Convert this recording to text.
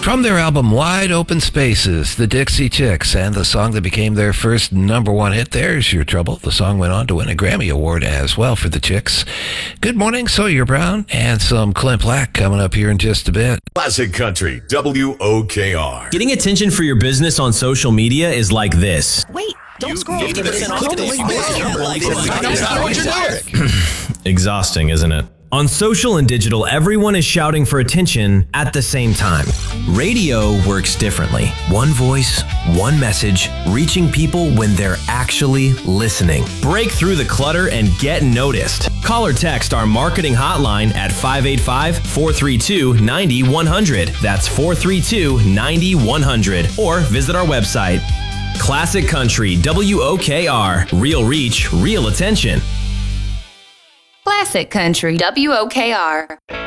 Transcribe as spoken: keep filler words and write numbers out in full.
From their album Wide Open Spaces, the Dixie Chicks, and the song that became their first number one hit, There's Your Trouble. The song went on to win a Grammy Award as well for the Chicks. Good morning, Sawyer Brown, and some Clint Black coming up here in just a bit. Classic Country, W O K R. Getting attention for your business on social media is like this. Wait, don't scroll. fifty percent off today. Exhausting, isn't it? On social and digital, everyone is shouting for attention at the same time. Radio works differently. One voice, one message, reaching people when they're actually listening. Break through the clutter and get noticed. Call or text our marketing hotline at five eight five, four three two, nine one zero zero. That's four three two, nine one zero zero. Or visit our website. Classic Country, W O K R. Real reach, real attention. Classic Country, W O K R.